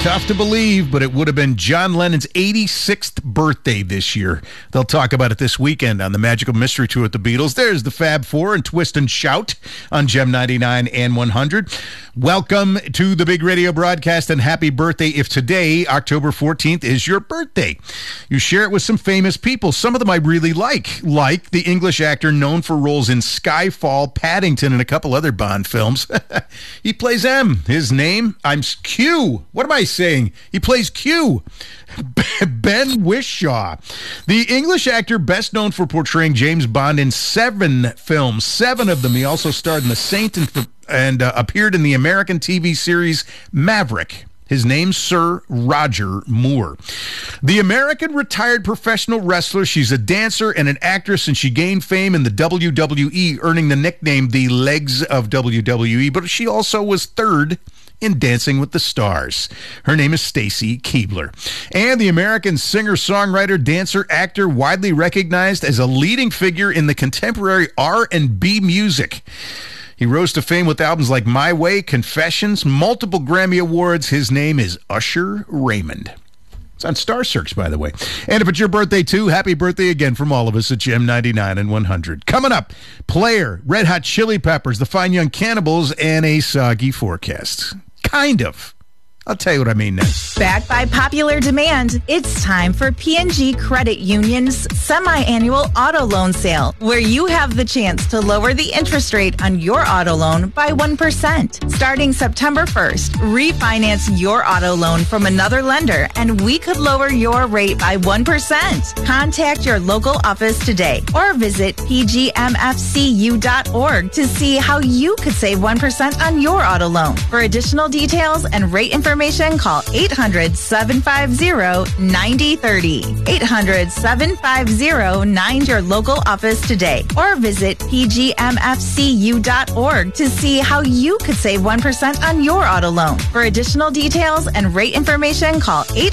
Tough to believe, but it would have been John Lennon's 86th birthday this year. They'll talk about it this weekend on the Magical Mystery Tour with the Beatles. There's the Fab Four and Twist and Shout on Gem 99 and 100. Welcome to the big radio broadcast and happy birthday if today, October 14th, is your birthday. You share it with some famous people. Some of them I really like the English actor known for roles in Skyfall, Paddington, and a couple other Bond films. He plays M. His name, I'm Q. What am I saying? He plays Q. Ben Whishaw. The English actor best known for portraying James Bond in 7 films. 7 of them. He also starred in The Saint and appeared in the American TV series Maverick. His name's Sir Roger Moore. The American retired professional wrestler. She's a dancer and an actress, and she gained fame in the WWE, earning the nickname the Legs of WWE, but she also was third in Dancing with the Stars. Her name is Stacy Keibler. And the American singer, songwriter, dancer, actor, widely recognized as a leading figure in the contemporary R&B music. He rose to fame with albums like My Way, Confessions, multiple Grammy Awards. His name is Usher Raymond. It's on Star Search, by the way. And if it's your birthday, too, happy birthday again from all of us at Gem 99 and 100. Coming up, Player, Red Hot Chili Peppers, the Fine Young Cannibals, and a soggy forecast. Kind of. I'll tell you what I mean next. Backed by popular demand, it's time for P&G Credit Union's semi-annual auto loan sale, where you have the chance to lower the interest rate on your auto loan by 1%. Starting September 1st, refinance your auto loan from another lender, and we could lower your rate by 1%. Contact your local office today or visit pgmfcu.org to see how you could save 1% on your auto loan. For additional details and rate information, call 800-750-9030. 800-750-9 your local office today or visit pgmfcu.org to see how you could save 1% on your auto loan. For additional details and rate information, call